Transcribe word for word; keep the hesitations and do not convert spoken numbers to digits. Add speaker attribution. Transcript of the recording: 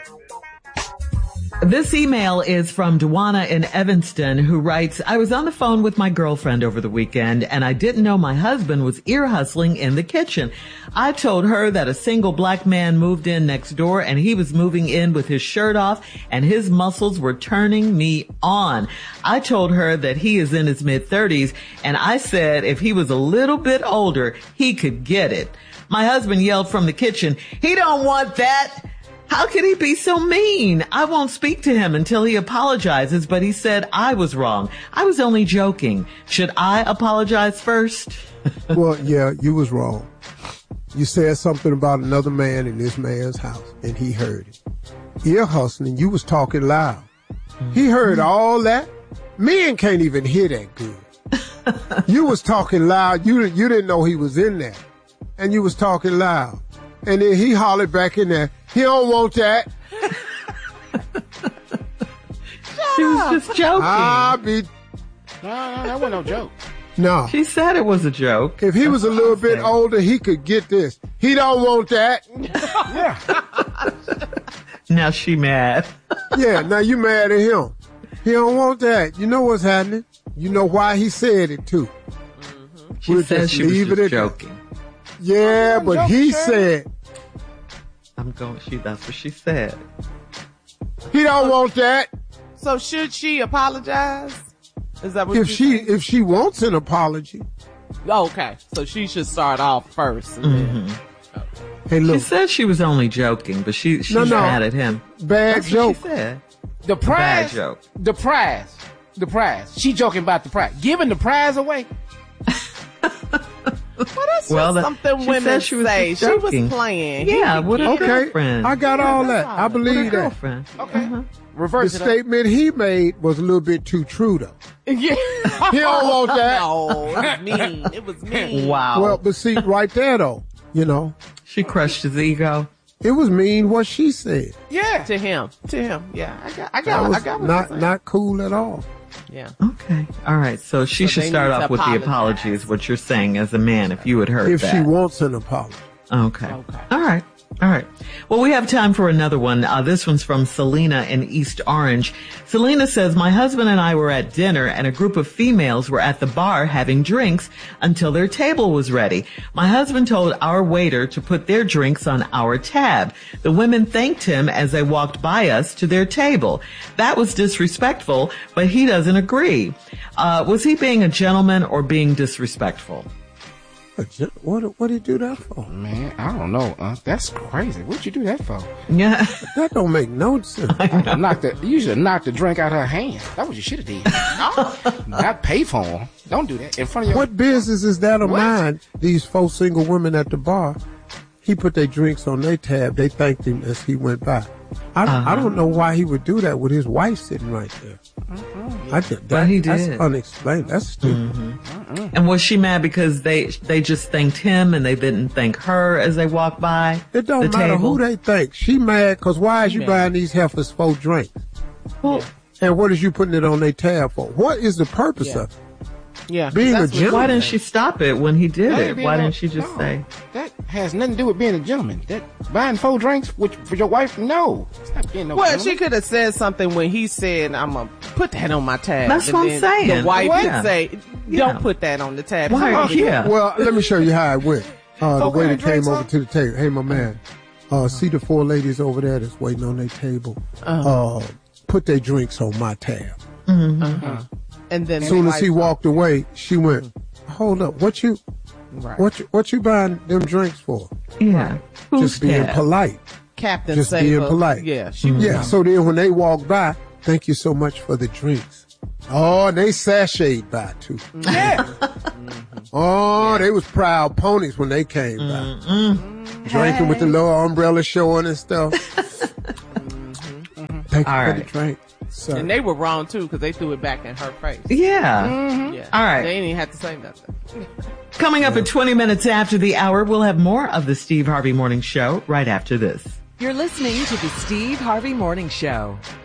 Speaker 1: This email is from Dewana in Evanston, who writes, I was on the phone with my girlfriend over the weekend, and I didn't know my husband was ear hustling in the kitchen. I told her that a single black man moved in next door, and he was moving in with his shirt off, and his muscles were turning me on. I told her that he is in his mid-thirties, and I said if he was a little bit older, he could get it. My husband yelled from the kitchen, he don't want that. How could he be so mean? I won't speak to him until he apologizes, but he said I was wrong. I was only joking. Should I apologize first?
Speaker 2: Well, yeah, you was wrong. You said something about another man in this man's house, and he heard it. Ear hustling, you was talking loud. Mm-hmm. He heard all that. Men can't even hear that good. You was talking loud. You, you didn't know he was in there, and you was talking loud. And then he hollered back in there, he don't want that.
Speaker 1: She was just joking.
Speaker 2: I'll be...
Speaker 3: No, no, that wasn't no joke.
Speaker 2: No.
Speaker 1: She said it was a joke.
Speaker 2: If he was a little bit older, he could get this. He don't want that.
Speaker 1: Yeah. Now she mad.
Speaker 2: Yeah, now you mad at him. He don't want that. You know what's happening. You know why he said it, too.
Speaker 1: Mm-hmm. She we'll said she was just joking.
Speaker 2: Yeah, but joking, he sure. said...
Speaker 1: I'm going, she, that's what she said.
Speaker 2: He don't want that.
Speaker 4: So should she apologize? Is that what
Speaker 2: if she
Speaker 4: saying?
Speaker 2: If she wants an apology.
Speaker 4: Oh, okay. So she should start off first. And
Speaker 1: mm-hmm.
Speaker 4: then, okay.
Speaker 2: Hey, look.
Speaker 1: She said she was only joking, but she she's no, no. mad at him.
Speaker 2: Bad
Speaker 1: that's
Speaker 2: joke.
Speaker 1: What she said.
Speaker 3: The prize.
Speaker 1: Bad joke.
Speaker 3: The prize. The prize. She joking about the prize. Giving the prize away.
Speaker 4: Well, that's
Speaker 1: well,
Speaker 4: just something
Speaker 1: she
Speaker 4: women
Speaker 1: she was
Speaker 4: say. She was playing.
Speaker 1: Yeah, with her
Speaker 2: okay.
Speaker 1: girlfriend.
Speaker 2: I got all that. I believe that.
Speaker 1: Girlfriend.
Speaker 3: Okay.
Speaker 1: Uh-huh.
Speaker 3: Reverse
Speaker 2: the
Speaker 3: it
Speaker 2: statement he made was a little bit too true, though.
Speaker 4: Yeah.
Speaker 2: He don't want that.
Speaker 4: No, it was mean. It was mean.
Speaker 1: Wow.
Speaker 2: Well, but see, right there, though, you know.
Speaker 1: She crushed his ego.
Speaker 2: It was mean what she said.
Speaker 4: Yeah. To him. To him. Yeah. I got, I got, I got what
Speaker 2: not, not cool at all.
Speaker 4: Yeah.
Speaker 1: Okay. All right. So she so should start off with the apology is what you're saying as a man if you had heard
Speaker 2: if
Speaker 1: that.
Speaker 2: If she wants an apology.
Speaker 1: Okay.
Speaker 4: Okay.
Speaker 1: All right. All right. Well, we have time for another one. Uh, this one's from Selena in East Orange. Selena says, my husband and I were at dinner and a group of females were at the bar having drinks until their table was ready. My husband told our waiter to put their drinks on our tab. The women thanked him as they walked by us to their table. That was disrespectful, but he doesn't agree. Uh, was he being a gentleman or being disrespectful?
Speaker 2: What what did he do that for?
Speaker 3: Man, I don't know. Uh, that's crazy. What'd you do that for?
Speaker 1: Yeah.
Speaker 2: That don't make no sense.
Speaker 3: I knock the, you should have knocked the drink out of her hand. That's what you should have did. No, not pay for them. Don't do that in front of your...
Speaker 2: What business is that of what? mine? These four single women at the bar, he put their drinks on their tab. They thanked him as he went by. I don't, uh-huh. I don't know why he would do that with his wife sitting right there. Mm-hmm. I just, that,
Speaker 1: but he did.
Speaker 2: That's unexplained. That's stupid.
Speaker 1: Mm-hmm. And was she mad because they they just thanked him and they didn't thank her as they walked by?
Speaker 2: It don't
Speaker 1: the
Speaker 2: matter
Speaker 1: table?
Speaker 2: who they thank. She mad because why is you buying these heifers four drinks?
Speaker 1: Well,
Speaker 2: and what is you putting it on their tab for? What is the purpose
Speaker 4: yeah.
Speaker 2: of it?
Speaker 4: Yeah,
Speaker 2: being a gentleman.
Speaker 1: Why didn't she stop it when he did it? Why
Speaker 3: no,
Speaker 1: didn't she just
Speaker 3: no,
Speaker 1: say?
Speaker 3: That has nothing to do with being a gentleman. That buying four drinks with, for your wife, no. It's not being no
Speaker 4: well,
Speaker 3: gentleman.
Speaker 4: she could have said something when he said, I'm going to put that on my tab.
Speaker 1: That's
Speaker 4: and
Speaker 1: what I'm saying.
Speaker 4: The wife
Speaker 1: what?
Speaker 4: would say, don't
Speaker 1: yeah.
Speaker 4: put that on the tab.
Speaker 1: Why? Oh, yeah.
Speaker 2: Well, let me show you how it went. Uh, the
Speaker 3: okay,
Speaker 2: waiter came over
Speaker 3: up.
Speaker 2: to the table. Hey, my man, uh, see the four ladies over there that's waiting on their table. Uh-huh. Uh, put their drinks on my tab.
Speaker 1: Mm-hmm.
Speaker 4: Uh-huh. And then
Speaker 2: as soon as he walked away, she went, hold up, what you, right. what you, what you buying them drinks for?
Speaker 1: Yeah.
Speaker 2: Just being
Speaker 1: tab?
Speaker 2: polite.
Speaker 4: Captain
Speaker 2: Just
Speaker 4: Saber.
Speaker 2: being polite.
Speaker 4: Yeah. She
Speaker 2: mm-hmm. Yeah. So then when they walked by, thank you so much for the drinks. Oh, and they sashayed by too.
Speaker 4: Yeah.
Speaker 2: mm-hmm. Oh, yeah. They was proud ponies when they came mm-hmm. by. Drinking hey. with the little umbrella showing and stuff. mm-hmm. Thank you
Speaker 1: All
Speaker 2: for
Speaker 1: right.
Speaker 2: the drink. So.
Speaker 4: And they were wrong too because they threw it back in her face.
Speaker 1: Yeah.
Speaker 4: Mm-hmm. yeah.
Speaker 1: All right.
Speaker 4: They didn't even have to say nothing.
Speaker 1: Coming up yeah. at twenty minutes after the hour, we'll have more of the Steve Harvey Morning Show right after this.
Speaker 5: You're listening to the Steve Harvey Morning Show.